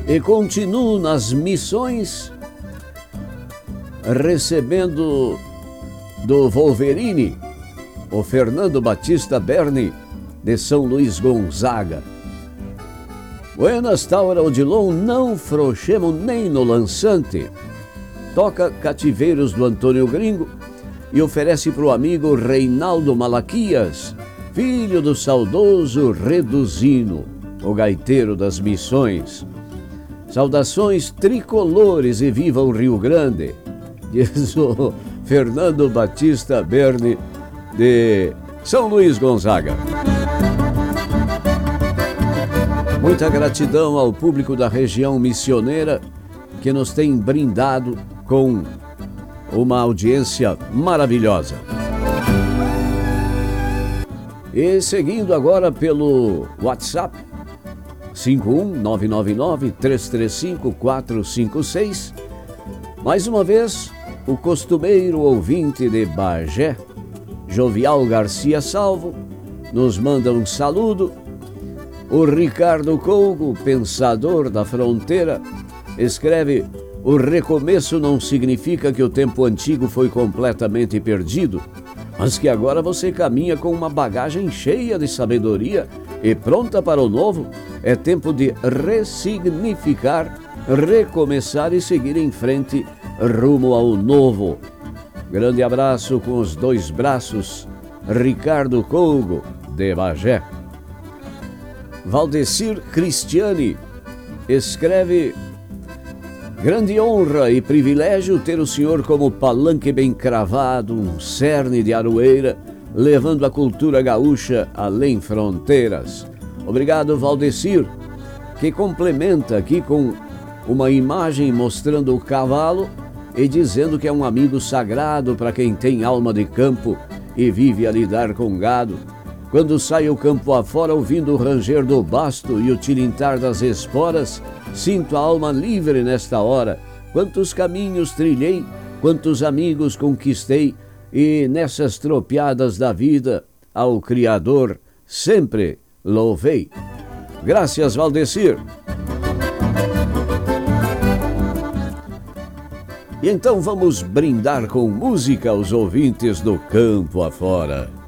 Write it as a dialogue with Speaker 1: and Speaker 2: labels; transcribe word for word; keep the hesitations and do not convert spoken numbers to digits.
Speaker 1: e continuo nas missões, recebendo do Wolverine, o Fernando Batista Berni, de São Luís Gonzaga. Buenas Taura Odilon, não frouxemos nem no lançante. Toca Cativeiros do Antônio Gringo e oferece para o amigo Reinaldo Malaquias, filho do saudoso Reduzino, o gaiteiro das missões. Saudações tricolores e viva o Rio Grande, diz o Fernando Batista Berni, de São Luís Gonzaga. Muita gratidão ao público da região missioneira que nos tem brindado com uma audiência maravilhosa. E seguindo agora pelo WhatsApp, cinco um nove nove nove, três três cinco, quatro cinco seis. Mais uma vez, o costumeiro ouvinte de Bagé, Jovial Garcia Salvo, nos manda um saludo. O Ricardo Cougo, pensador da fronteira, escreve: o recomeço não significa que o tempo antigo foi completamente perdido, mas que agora você caminha com uma bagagem cheia de sabedoria e pronta para o novo. É tempo de ressignificar, recomeçar e seguir em frente rumo ao novo. Grande abraço com os dois braços, Ricardo Cougo, de Bagé. Valdecir Cristiani escreve: grande honra e privilégio ter o senhor como palanque bem cravado, um cerne de aroeira, levando a cultura gaúcha além fronteiras. Obrigado, Valdecir, que complementa aqui com uma imagem mostrando o cavalo e dizendo que é um amigo sagrado para quem tem alma de campo e vive a lidar com gado. Quando sai o campo afora, ouvindo o ranger do basto e o tilintar das esporas, sinto a alma livre nesta hora. Quantos caminhos trilhei, quantos amigos conquistei, e nessas tropiadas da vida, ao Criador sempre louvei. Graças, Valdecir. E então vamos brindar com música aos ouvintes do campo afora.